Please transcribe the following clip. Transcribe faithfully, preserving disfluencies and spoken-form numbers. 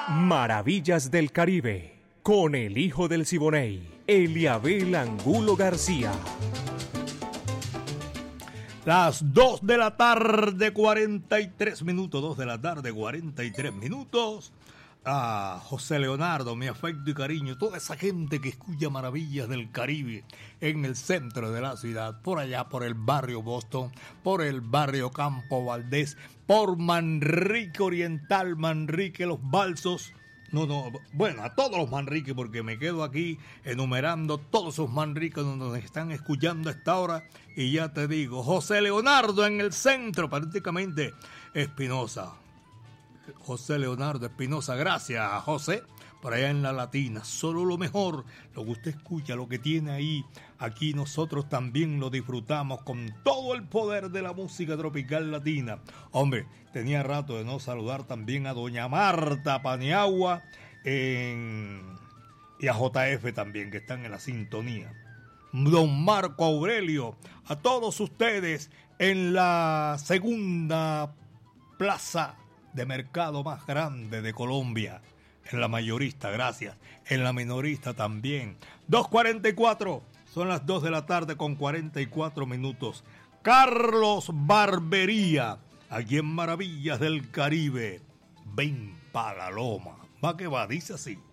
Maravillas del Caribe, con el hijo del Siboney, Eliabel Angulo García. Las dos de la tarde, cuarenta y tres minutos, dos de la tarde, cuarenta y tres minutos. A José Leonardo, mi afecto y cariño, toda esa gente que escucha Maravillas del Caribe en el centro de la ciudad, por allá por el barrio Boston, por el barrio Campo Valdés, por Manrique Oriental, Manrique Los Balsos. No, no, bueno, a todos los Manrique, porque me quedo aquí enumerando todos esos Manrique donde nos están escuchando a esta hora. Y ya te digo, José Leonardo en el centro, prácticamente Espinosa. José Leonardo Espinosa, gracias a José, por allá en la Latina, solo lo mejor, lo que usted escucha, lo que tiene ahí, aquí nosotros también lo disfrutamos con todo el poder de la música tropical latina. Hombre, tenía rato de no saludar también a doña Marta Paniagua en... y a J F también, que están en la sintonía. Don Marco Aurelio, a todos ustedes en la segunda plaza de mercado más grande de Colombia, en la mayorista, gracias, en la minorista también. dos cuarenta y cuatro, son las dos de la tarde con cuarenta y cuatro minutos. Carlos Barbería, aquí en Maravillas del Caribe. Ven pa' la loma, va que va, dice así.